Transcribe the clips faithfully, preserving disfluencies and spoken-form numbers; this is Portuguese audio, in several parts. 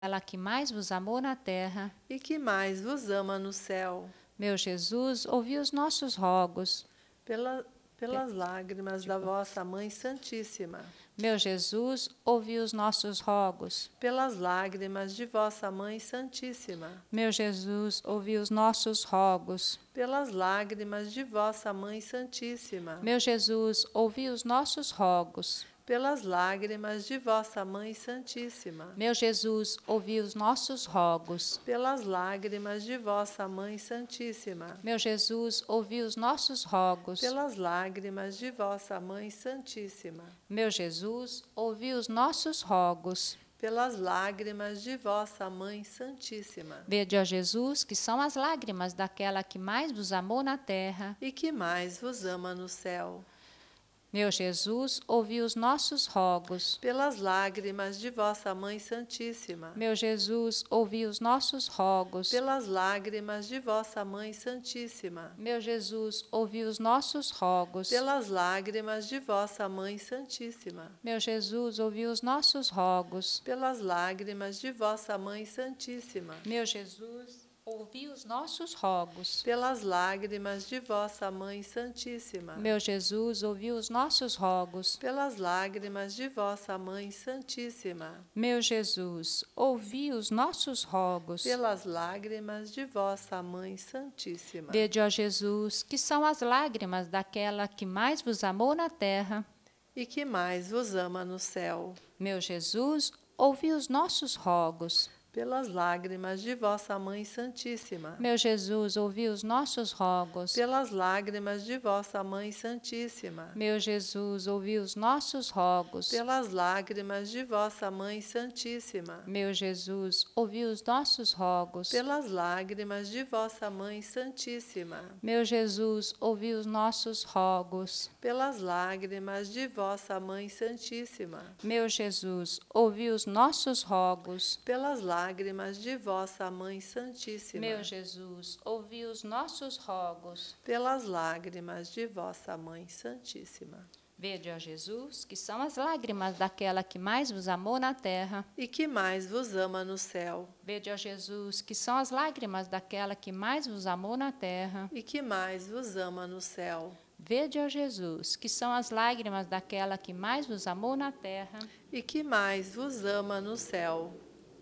ela que mais vos amou na terra, e que mais vos ama no céu. meu Jesus, ouvi os nossos rogos. Pela, pelas lágrimas da vossa Mãe Santíssima, Meu Jesus, ouvi os nossos rogos. pelas lágrimas de vossa Mãe Santíssima, Meu Jesus, ouvi os nossos rogos. pelas lágrimas de vossa Mãe Santíssima, Meu Jesus, ouvi os nossos rogos. pelas lágrimas de vossa Mãe Santíssima, Meu Jesus, ouvi os nossos rogos. pelas lágrimas de vossa Mãe Santíssima, Meu Jesus, ouvi os nossos rogos. pelas lágrimas de vossa Mãe Santíssima, Meu Jesus, ouvi os nossos rogos. pelas lágrimas de vossa Mãe Santíssima, Vede, ó Jesus, que são as lágrimas daquela que mais vos amou na terra. e que mais vos ama no céu. Meu Jesus, ouvi os nossos rogos. Pelas lágrimas de vossa Mãe Santíssima, Meu Jesus, ouvi os nossos rogos. pelas lágrimas de vossa Mãe Santíssima, Meu Jesus, ouvi os nossos rogos. pelas lágrimas de vossa Mãe Santíssima, Meu Jesus, ouvi os nossos rogos. pelas lágrimas de vossa Mãe Santíssima, Meu Jesus, ouvi os nossos rogos. pelas lágrimas de vossa Mãe Santíssima, Meu Jesus, ouvi os nossos rogos. pelas lágrimas de vossa Mãe Santíssima, Meu Jesus, ouvi os nossos rogos. pelas lágrimas de vossa Mãe Santíssima, Vede, ó Jesus, que são as lágrimas daquela que mais vos amou na terra. e que mais vos ama no céu. Meu Jesus, ouvi os nossos rogos. Pelas lágrimas de vossa Mãe Santíssima, Meu Jesus, ouvi os nossos rogos. pelas lágrimas de vossa Mãe Santíssima, Meu Jesus, ouvi os nossos rogos. pelas lágrimas de vossa Mãe Santíssima, Meu Jesus, ouvi os nossos rogos. pelas lágrimas de vossa Mãe Santíssima, Meu Jesus, ouvi os nossos rogos. pelas lágrimas de vossa Mãe Santíssima, Meu Jesus, ouvi os nossos rogos. pelas lágrimas de vossa Mãe Santíssima, Meu Jesus, ouvi os nossos rogos. pelas lágrimas de vossa Mãe Santíssima, Vede, ó Jesus, que são as lágrimas daquela que mais vos amou na terra. e que mais vos ama no céu. Vede, ó Jesus, que são as lágrimas daquela que mais vos amou na terra. E que mais vos ama no céu. Vede, ó Jesus, que são as lágrimas daquela que mais vos amou na terra. E que mais vos ama no céu.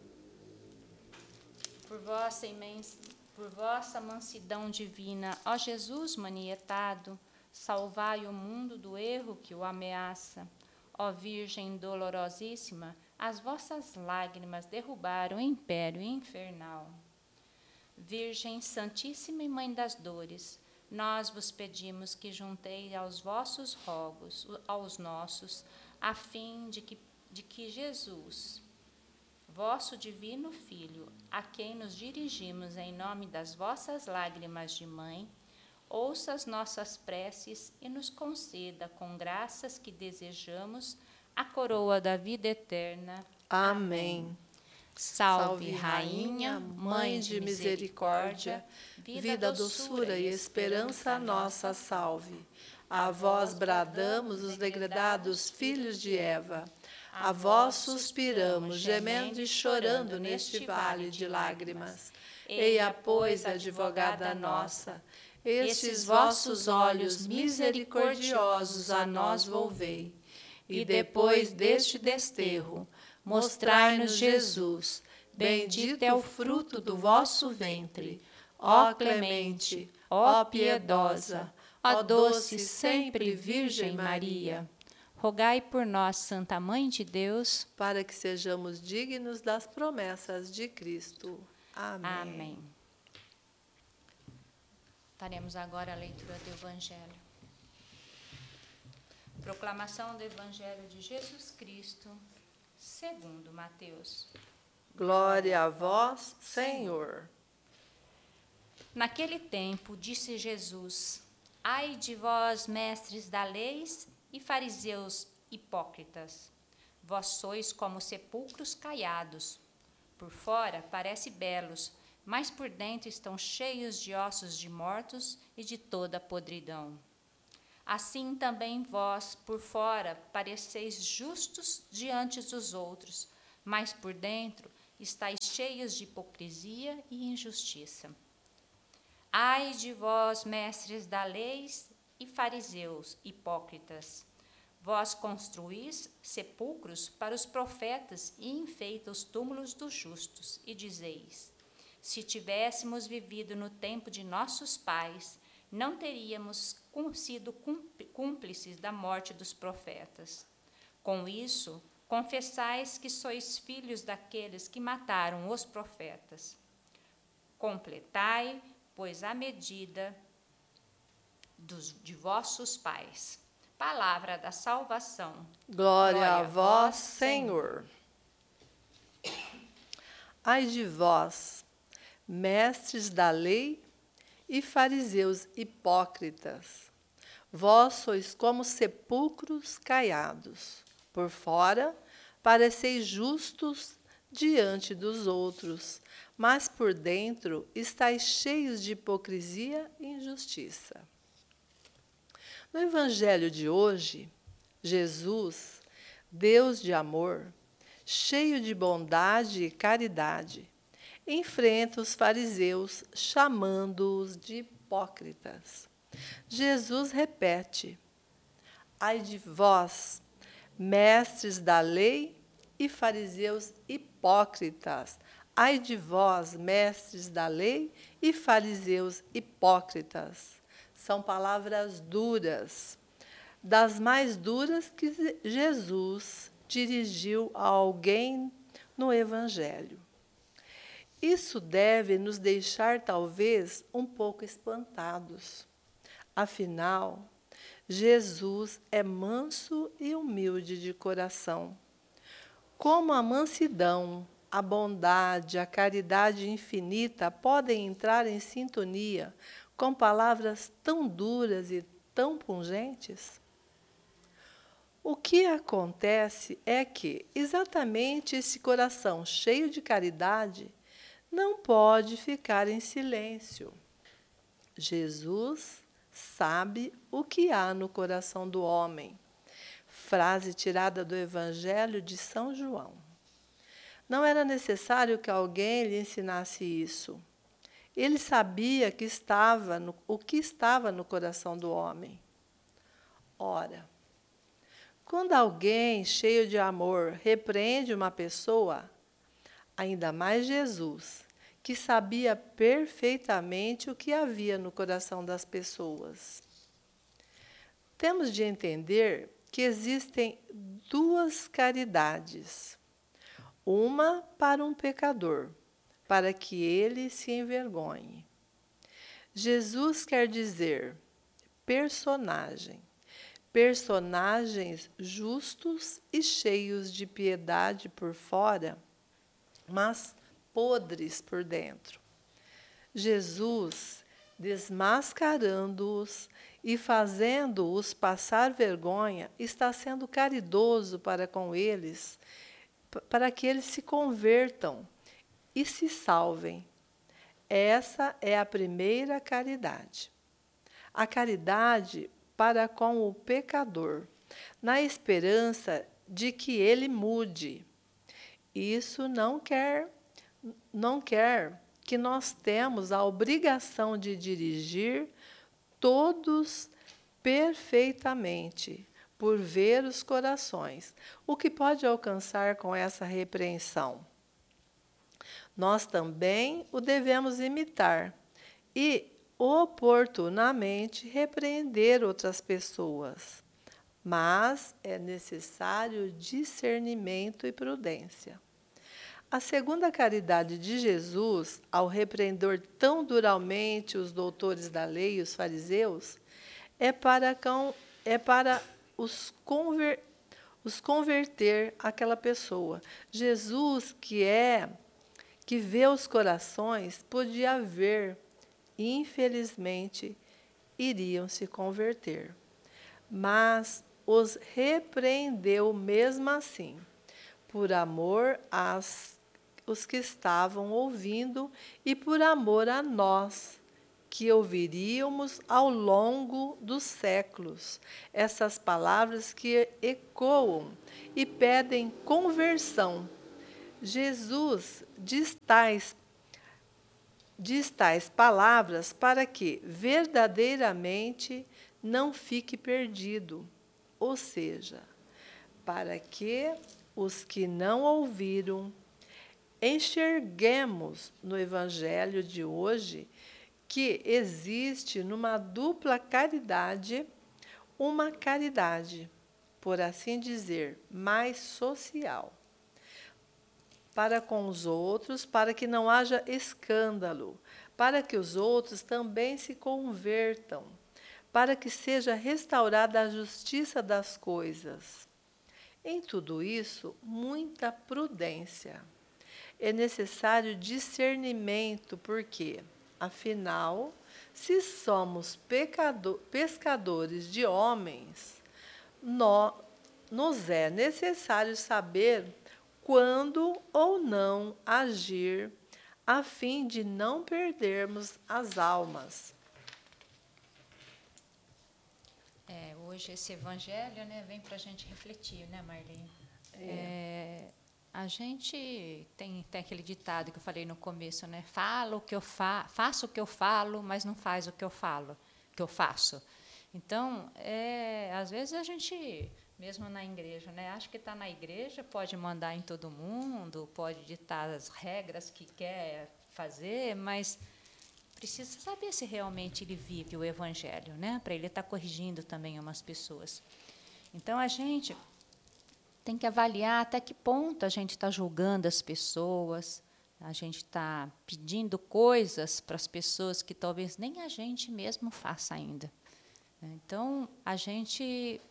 Por vossa imensa, por vossa mansidão divina, ó Jesus manietado, salvai o mundo do erro que o ameaça. Ó Virgem dolorosíssima, as vossas lágrimas derrubaram o império infernal. Virgem Santíssima e Mãe das Dores, nós vos pedimos que junteis aos vossos rogos, aos nossos, a fim de que, de que Jesus, vosso divino Filho, a quem nos dirigimos em nome das vossas lágrimas de mãe, ouça as nossas preces e nos conceda, com graças que desejamos, a coroa da vida eterna. Amém. Salve, Rainha, Mãe de misericórdia, vida, doçura e esperança nossa, salve. A vós bradamos os degredados filhos de Eva. A vós suspiramos, gemendo e chorando neste vale de lágrimas. Eia, pois, advogada nossa, estes vossos olhos misericordiosos a nós volvei. E depois deste desterro, mostrai-nos Jesus, bendito é o fruto do vosso ventre. Ó clemente, ó piedosa, ó doce sempre Virgem Maria, rogai por nós, Santa Mãe de Deus, para que sejamos dignos das promessas de Cristo. Amém. Amém. Faremos agora a leitura do Evangelho. Proclamação do Evangelho de Jesus Cristo, segundo Mateus. Glória a vós, Senhor. Naquele tempo, disse Jesus: Ai de vós, mestres da lei e fariseus hipócritas, vós sois como sepulcros caiados. Por fora parecem belos, mas por dentro estão cheios de ossos de mortos e de toda podridão. Assim também vós, por fora, pareceis justos diante dos outros, mas por dentro estáis cheios de hipocrisia e injustiça. Ai de vós, mestres da lei e fariseus, hipócritas! Vós construís sepulcros para os profetas e enfeitais os túmulos dos justos, e dizeis: se tivéssemos vivido no tempo de nossos pais, não teríamos sido cúmplices da morte dos profetas. Com isso, confessais que sois filhos daqueles que mataram os profetas. Completai, pois, a medida dos, de vossos pais. Palavra da salvação. Glória, Glória a vós, Senhor. Ai de vós, mestres da lei e fariseus hipócritas! Vós sois como sepulcros caiados. Por fora, pareceis justos diante dos outros, mas por dentro estáis cheios de hipocrisia e injustiça. No Evangelho de hoje, Jesus, Deus de amor, cheio de bondade e caridade, enfrenta os fariseus, chamando-os de hipócritas. Jesus repete: ai de vós, mestres da lei e fariseus hipócritas! Ai de vós, mestres da lei e fariseus hipócritas! São palavras duras, das mais duras que Jesus dirigiu a alguém no Evangelho. Isso deve nos deixar, talvez, um pouco espantados. Afinal, Jesus é manso e humilde de coração. Como a mansidão, a bondade, a caridade infinita podem entrar em sintonia com palavras tão duras e tão pungentes? O que acontece é que exatamente esse coração cheio de caridade não pode ficar em silêncio. Jesus sabe o que há no coração do homem. Frase tirada do Evangelho de São João. Não era necessário que alguém lhe ensinasse isso. Ele sabia que estava no, o que estava no coração do homem. Ora, quando alguém cheio de amor repreende uma pessoa, ainda mais Jesus, que sabia perfeitamente o que havia no coração das pessoas. Temos de entender que existem duas caridades. Uma para um pecador, para que ele se envergonhe. Jesus quer dizer personagem, personagens justos e cheios de piedade por fora, mas podres por dentro. Jesus, desmascarando-os e fazendo-os passar vergonha, está sendo caridoso para com eles, para que eles se convertam e se salvem. Essa é a primeira caridade. A caridade para com o pecador, na esperança de que ele mude. Isso não quer, não quer que nós temos a obrigação de dirigir todos perfeitamente, por ver os corações, o que pode alcançar com essa repreensão. Nós também o devemos imitar e oportunamente repreender outras pessoas, mas é necessário discernimento e prudência. A segunda caridade de Jesus, ao repreender tão duramente os doutores da lei e os fariseus, é para, é para os, conver, os converter àquela pessoa. Jesus, que é, que vê os corações, podia ver, e infelizmente iriam se converter. Mas os repreendeu mesmo assim, por amor às os que estavam ouvindo e por amor a nós, que ouviríamos ao longo dos séculos essas palavras que ecoam e pedem conversão, Jesus diz tais, diz tais palavras para que verdadeiramente não fique perdido, ou seja, para que os que não ouviram enxerguemos no Evangelho de hoje que existe numa dupla caridade, uma caridade, por assim dizer, mais social, para com os outros, para que não haja escândalo, para que os outros também se convertam, para que seja restaurada a justiça das coisas. Em tudo isso, muita prudência. É necessário discernimento, porque, afinal, se somos pecado- pescadores de homens, nó- nos é necessário saber quando ou não agir, a fim de não perdermos as almas. É, hoje esse evangelho, né, vem para a gente refletir, né, Marli? É, a gente tem, tem aquele ditado que eu falei no começo, né? Falo o que eu fa faço o que eu falo, mas não faz o que eu falo, que eu faço. Então, é, às vezes a gente, mesmo na igreja, né, acha que está na igreja, pode mandar em todo mundo, pode ditar as regras que quer fazer, mas precisa saber se realmente ele vive o evangelho, né? Para ele estar corrigindo também umas pessoas. Então, a gente tem que avaliar até que ponto a gente está julgando as pessoas, a gente está pedindo coisas para as pessoas que talvez nem a gente mesmo faça ainda. Então, a gente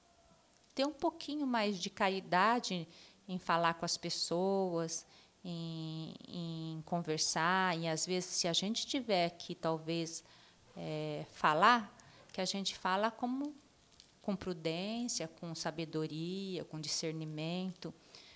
ter um pouquinho mais de caridade em falar com as pessoas, em, em conversar, e às vezes, se a gente tiver que talvez é, falar, que a gente fala como com prudência, com sabedoria, com discernimento,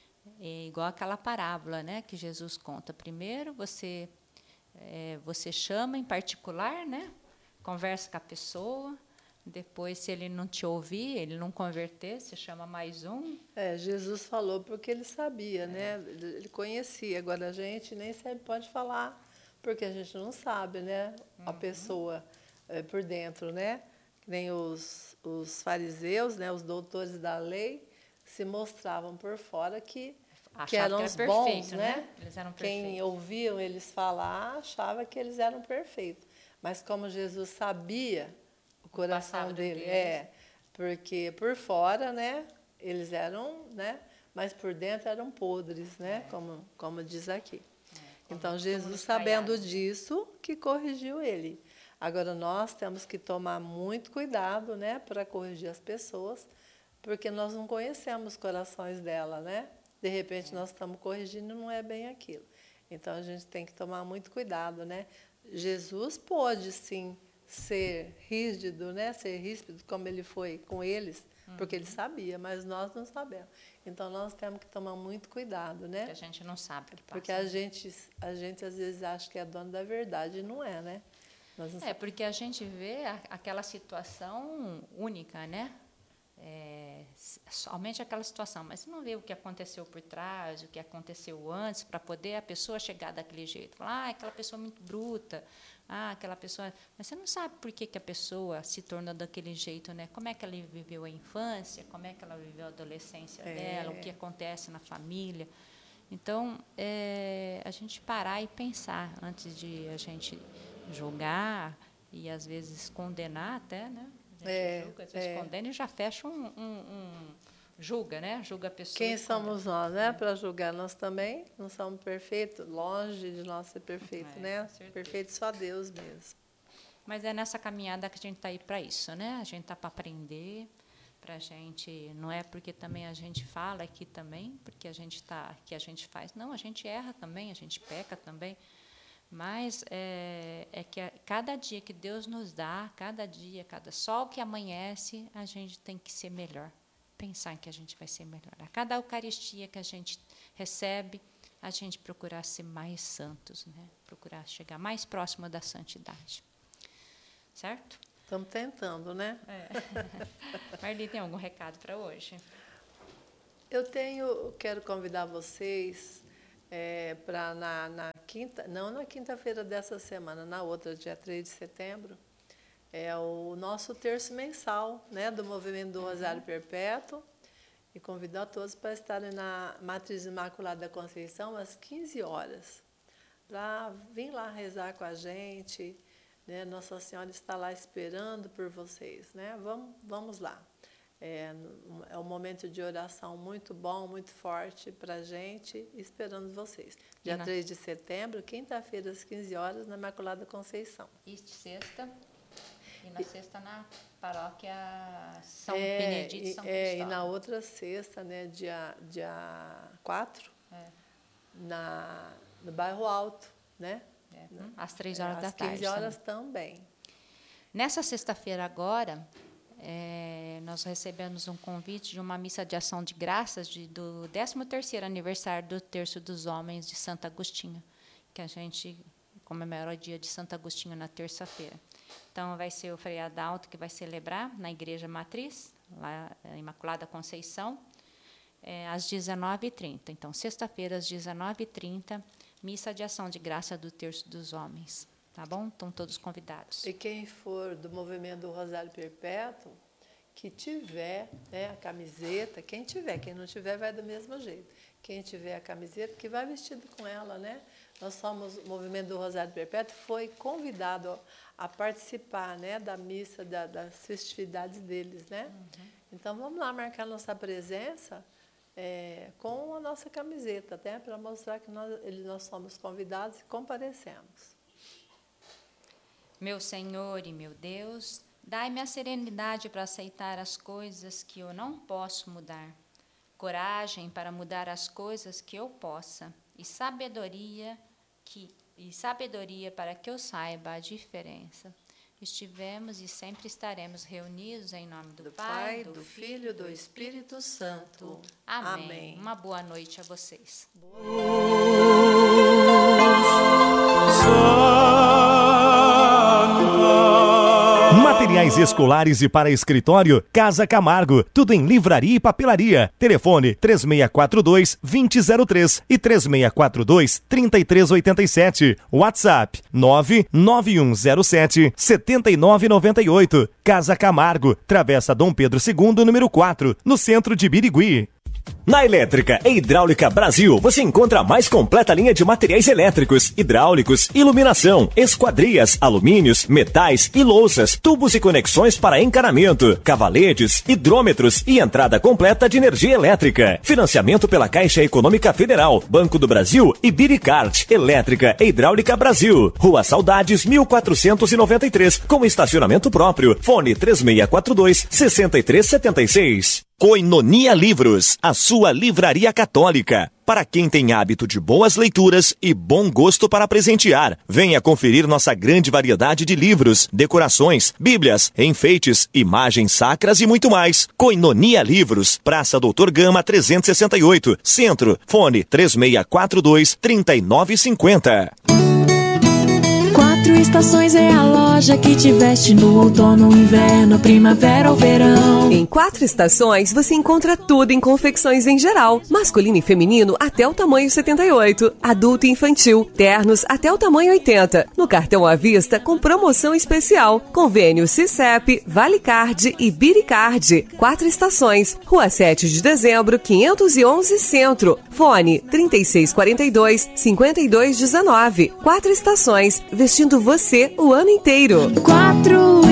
é igual aquela parábola, né, que Jesus conta. Primeiro você é, você chama em particular, né, conversa com a pessoa. Depois, se ele não te ouvir, ele não converter, você chama mais um. É, Jesus falou porque ele sabia, é. né? Ele conhecia. Agora a gente nem sempre pode falar, porque a gente não sabe, né? Uhum. A pessoa é, por dentro, né? Nem os, os fariseus, né? Os doutores da lei, se mostravam por fora que, que eram que era os perfeito, bons, né? né? Eles eram Quem perfeitos. ouviam eles falar achava que eles eram perfeitos. Mas como Jesus sabia o coração dele, é, porque por fora, né, eles eram, né, mas por dentro eram podres, né, é. como, como diz aqui. É, então, Jesus, sabendo disso, que corrigiu ele. Agora, nós temos que tomar muito cuidado, né, para corrigir as pessoas, porque nós não conhecemos os corações dela, né? De repente, é. nós estamos corrigindo e não é bem aquilo. Então, a gente tem que tomar muito cuidado, né? Jesus pôde, sim, ser rígido, né? Ser ríspido, como ele foi com eles, uhum. porque ele sabia, mas nós não sabemos. Então, nós temos que tomar muito cuidado, né? Porque a gente não sabe o que passa. Porque a gente, a gente, às vezes, acha que é dono da verdade e não é, né? Nós não é, porque a gente vê a, aquela situação única, né? É, somente aquela situação, mas você não vê o que aconteceu por trás, o que aconteceu antes, para poder a pessoa chegar daquele jeito. Falar, ah, aquela pessoa muito bruta, ah, aquela pessoa... Mas você não sabe por que, que a pessoa se tornou daquele jeito, né? Como é que ela viveu a infância, como é que ela viveu a adolescência é. dela, o que acontece na família. Então, é, a gente parar e pensar antes de a gente julgar e, às vezes, condenar até, né? A gente é, julga, às vezes é. condena e já fecha um, um, um... Julga, né? Julga a pessoa. Quem somos nós, né? É. Para julgar. Nós também não somos perfeitos, longe de nós ser perfeito, é, né? Perfeito só Deus mesmo. Mas é nessa caminhada que a gente está aí para isso, né? A gente está para aprender, para a gente... Não é porque também a gente fala aqui também, porque a gente tá, que a gente faz. Não, a gente erra também, a gente peca também. Mas é, é que a, cada dia que Deus nos dá, cada dia, cada sol que amanhece, a gente tem que ser melhor. Pensar que a gente vai ser melhor. A cada Eucaristia que a gente recebe, a gente procurar ser mais santos, né? Procurar chegar mais próximo da santidade. Certo? Estamos tentando, né? É. Marli, tem algum recado para hoje? Eu tenho, quero convidar vocês é, para na, na quinta, não na quinta-feira dessa semana, na outra, dia três de setembro, é o nosso terço mensal, né, do Movimento do Rosário Perpétuo, e convido a todos para estarem na Matriz Imaculada da Conceição às quinze horas, para vir lá rezar com a gente, né? Nossa Senhora está lá esperando por vocês, né? Vamos, vamos lá. É, é um momento de oração muito bom, muito forte para a gente, esperando vocês. Dia na... três de setembro, quinta-feira, às quinze horas, na Imaculada Conceição. E sexta, e na e... sexta na paróquia São é, Benedito e São é, Cristóvão. E na outra sexta, né, dia, dia quatro, é. na, no Bairro Alto, né? É, às três horas é, da tarde. Às quinze horas também. também. Nessa sexta-feira agora, é, nós recebemos um convite de uma missa de ação de graças de, do décimo terceiro aniversário do Terço dos Homens de Santo Agostinho, que a gente comemora o dia de Santo Agostinho na terça-feira. Então, vai ser o Frei Adalto que vai celebrar na Igreja Matriz, lá na Imaculada Conceição, é, às dezenove e trinta. Então, sexta-feira, às dezenove e trinta, missa de ação de graça do Terço dos Homens. Tá bom? Estão todos convidados. E quem for do Movimento do Rosário Perpétuo, que tiver, né, a camiseta, quem tiver, quem não tiver vai do mesmo jeito. Quem tiver a camiseta, que vai vestido com ela, né? Nós somos, o Movimento do Rosário Perpétuo foi convidado a participar, né, da missa, da, das festividades deles, né? Uhum. Então, vamos lá marcar nossa presença é, com a nossa camiseta, até para mostrar que nós, nós somos convidados e comparecemos. Meu Senhor e meu Deus, dai-me a serenidade para aceitar as coisas que eu não posso mudar, coragem para mudar as coisas que eu possa, e sabedoria, que, e sabedoria para que eu saiba a diferença. Estivemos e sempre estaremos reunidos em nome do, do Pai, do, do Filho e do Espírito Santo. Amém. Amém. Uma boa noite a vocês. Materiais escolares e para escritório, Casa Camargo. Tudo em livraria e papelaria. Telefone três seis quatro dois, dois zero zero três e três seis quatro dois, três três oito sete. WhatsApp nove nove um zero sete, sete nove nove oito. Casa Camargo, Travessa Dom Pedro segundo, número quatro, no centro de Birigui. Na Elétrica e Hidráulica Brasil, você encontra a mais completa linha de materiais elétricos, hidráulicos, iluminação, esquadrias, alumínios, metais e louças, tubos e conexões para encanamento, cavaletes, hidrômetros e entrada completa de energia elétrica. Financiamento pela Caixa Econômica Federal, Banco do Brasil e Biricart. Elétrica e Hidráulica Brasil. Rua Saudades, mil quatrocentos e noventa e três, com estacionamento próprio. Fone três seis quatro dois, seis três sete seis. Koinonia Livros, a sua livraria católica. Para quem tem hábito de boas leituras e bom gosto para presentear, venha conferir nossa grande variedade de livros, decorações, bíblias, enfeites, imagens sacras e muito mais. Koinonia Livros, Praça Doutor Gama trezentos e sessenta e oito, Centro. Fone três seis quatro dois, três nove cinco zero. Quatro Estações é a loja que te veste no outono, inverno, primavera ou verão. Em Quatro Estações você encontra tudo em confecções em geral, masculino e feminino até o tamanho setenta e oito, adulto e infantil, ternos até o tamanho oitenta. No cartão à vista com promoção especial, convênio Cicep, Valicard e Biricard. Quatro Estações, Rua sete de dezembro, quinhentos e onze Centro. Fone trinta e seis quarenta e dois, cinquenta e dois dezenove. Quatro Estações, vestindo você o ano inteiro. Quatro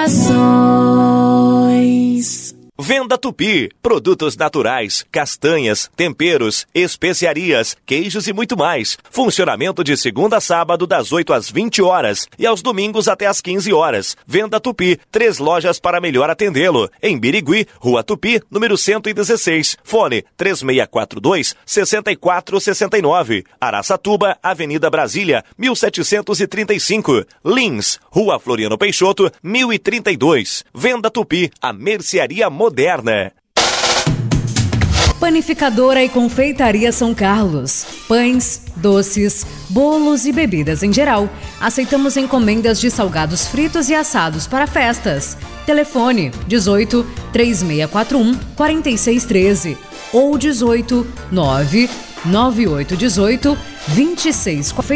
Estações. Venda Tupi, produtos naturais, castanhas, temperos, especiarias, queijos e muito mais. Funcionamento de segunda a sábado das oito às vinte horas e aos domingos até às quinze horas. Venda Tupi, três lojas para melhor atendê-lo. Em Birigui, Rua Tupi, número cento e dezesseis. Fone três seis quatro dois, seis quatro seis nove. Araçatuba, Avenida Brasília, mil setecentos e trinta e cinco. Lins, Rua Floriano Peixoto, mil e trinta e dois. Venda Tupi, a mercearia moderna. Moderna. Panificadora e Confeitaria São Carlos. Pães, doces, bolos e bebidas em geral. Aceitamos encomendas de salgados fritos e assados para festas. Telefone dezoito, três seis quatro um, quatro seis um três ou dezoito, nove nove oito um oito, dois seis